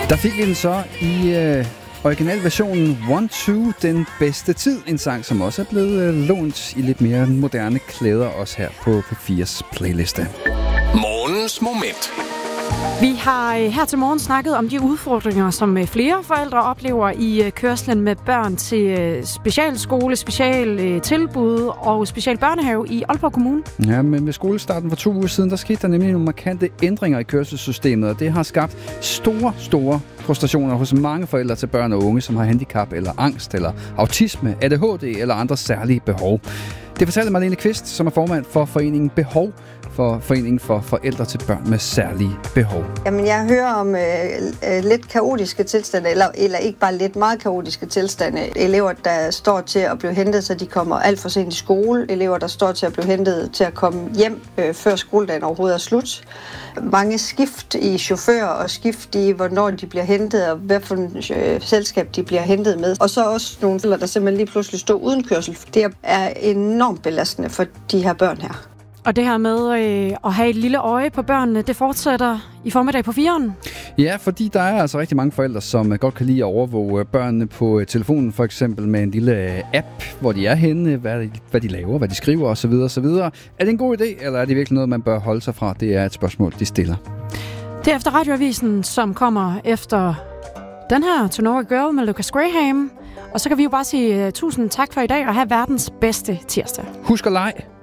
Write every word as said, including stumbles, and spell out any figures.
Der fik vi den så i øh, originalversionen one two, den bedste tid. En sang, som også er blevet øh, lånt i lidt mere moderne klæder, også her på P fire's playliste. Morgens moment. Vi har her til morgen snakket om de udfordringer, som flere forældre oplever i kørslen med børn til specialskole, specialtilbud og special børnehave i Aalborg Kommune. Ja, men med skolestarten for to uger siden, der skete der nemlig nogle markante ændringer i kørselssystemet, og det har skabt store, store frustrationer hos mange forældre til børn og unge, som har handicap eller angst eller autisme, A D H D eller andre særlige behov. Det fortalte Marlene Kvist, som er formand for foreningen Behov, for Foreningen for Forældre til Børn med Særlige Behov. Jamen, jeg hører om øh, øh, lidt kaotiske tilstande, eller, eller ikke bare lidt meget kaotiske tilstande. Elever, der står til at blive hentet, så de kommer alt for sent i skole. Elever, der står til at blive hentet til at komme hjem, øh, før skoledagen overhovedet er slut. Mange skift i chauffører og skift i, hvornår de bliver hentet, og hvad for et øh, selskab de bliver hentet med. Og så også nogle forældre, der simpelthen lige pludselig står uden kørsel. Det er enormt belastende for de her børn her. Og det her med øh, at have et lille øje på børnene, det fortsætter i formiddag på firen. Ja, fordi der er altså rigtig mange forældre, som godt kan lide at overvåge børnene på telefonen, for eksempel med en lille app, hvor de er henne, hvad de, hvad de laver, hvad de skriver osv. osv. Er det en god idé, eller er det virkelig noget, man bør holde sig fra? Det er et spørgsmål, de stiller. Det er efter Radioavisen, som kommer efter den her To Know a Girl med Lucas Graham. Og så kan vi jo bare sige uh, tusind tak for i dag, og have verdens bedste tirsdag. Husk at lege.